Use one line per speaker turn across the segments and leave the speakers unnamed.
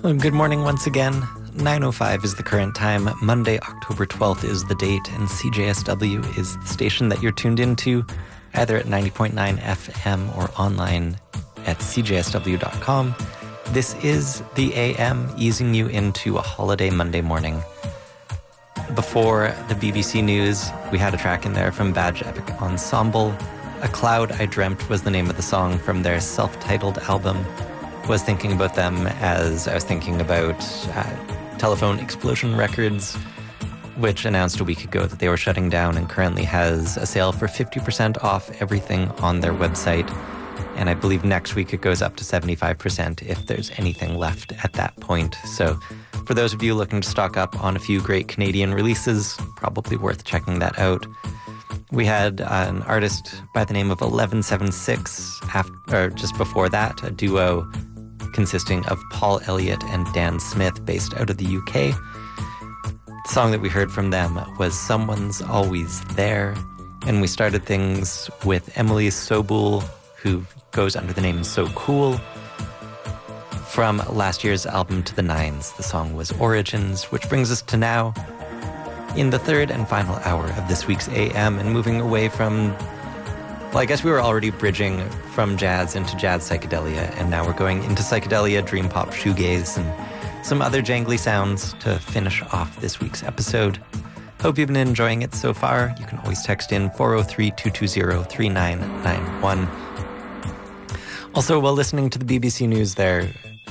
Well, good morning once again. 9:05 is the current time. Monday, October 12th is the date, and CJSW is the station that you're tuned into, either at 90.9 FM or online at cjsw.com. This is the AM, easing you into a holiday Monday morning. Before the BBC News, we had a track in there from Badge Epic Ensemble. A Cloud I Dreamt was the name of the song from their self-titled album. Was thinking about them as I was thinking about Telephone Explosion Records, which announced a week ago that they were shutting down and currently has a sale for 50% off everything on their website. And I believe next week it goes up to 75% if there's anything left at that point. So for those of you looking to stock up on a few great Canadian releases, probably worth checking that out. We had an artist by the name of 1176, just before that, a duo consisting of Paul Elliott and Dan Smith, based out of the UK. The song that we heard from them was Someone's Always There, and we started things with Emily Sobul, who goes under the name So Cool. From last year's album To the Nines, the song was Origins, which brings us to now, in the third and final hour of this week's AM, and moving away from, well, I guess we were already bridging from jazz into jazz psychedelia, and now we're going into psychedelia, dream pop, shoegaze, and some other jangly sounds to finish off this week's episode. Hope you've been enjoying it so far. You can always text in 403-220-3991. Also, while listening to the BBC News there,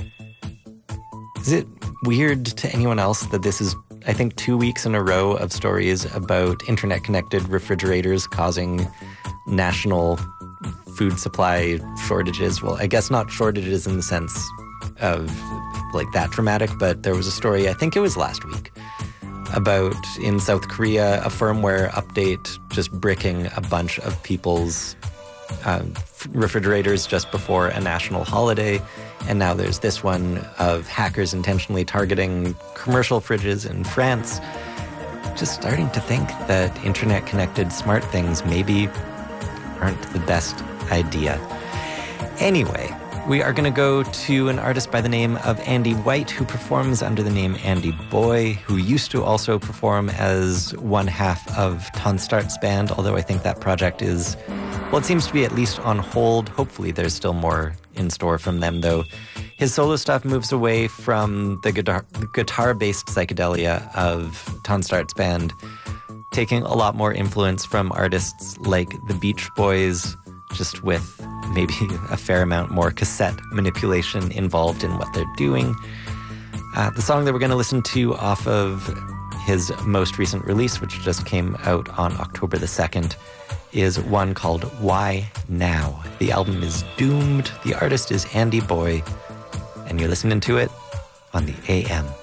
is it weird to anyone else that this is, I think, 2 weeks in a row of stories about internet-connected refrigerators causing national food supply shortages? Well, I guess not shortages in the sense of like that dramatic, but there was a story, I think it was last week, about in South Korea, a firmware update just bricking a bunch of people's refrigerators just before a national holiday. And now there's this one of hackers intentionally targeting commercial fridges in France. Just starting to think that internet-connected smart things maybe aren't the best idea. Anyway, we are going to go to an artist by the name of Andy White, who performs under the name Andy Boy, who used to also perform as one half of Ton Start's band, although I think that project is, well, it seems to be at least on hold. Hopefully there's still more in store from them, though. His solo stuff moves away from the guitar-based psychedelia of Ton Start's band, taking a lot more influence from artists like the Beach Boys, just with maybe a fair amount more cassette manipulation involved in what they're doing. The song that we're going to listen to off of his most recent release, which just came out on October the 2nd, is one called Why Now? The album is Doomed. The artist is Andy Boy, and you're listening to it on the AM.